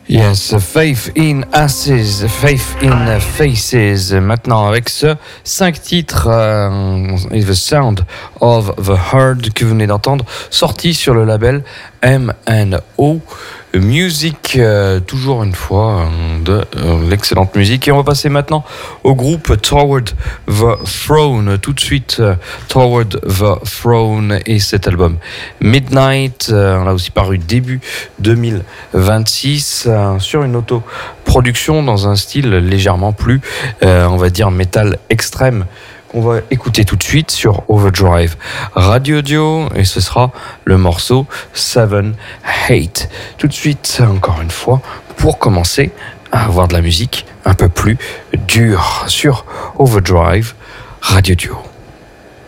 Yes, Faith in Asses, Faith in Faces. Maintenant, avec ce 5 titres, The Sound of the Heart que vous venez d'entendre, sorti sur le label M&O Music, toujours une fois de l'excellente musique. Et on va passer maintenant au groupe Toward the Throne. Tout de suite, Toward the Throne et cet album Midnight, on a aussi paru début 2026 sur une autoproduction dans un style légèrement plus, on va dire, métal extrême. On va écouter tout de suite sur Overdrive Radio Audio et ce sera le morceau 7-8. Tout de suite, encore une fois, pour commencer à avoir de la musique un peu plus dure sur Overdrive Radio Audio.